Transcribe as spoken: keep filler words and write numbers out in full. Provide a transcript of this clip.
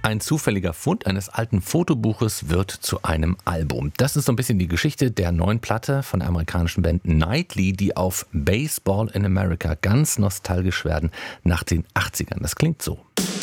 Ein zufälliger Fund eines alten Fotobuches wird zu einem Album. Das ist so ein bisschen die Geschichte der neuen Platte von der amerikanischen Band Nightly, die auf Baseball in America ganz nostalgisch werden nach den achtzigern. Das klingt so.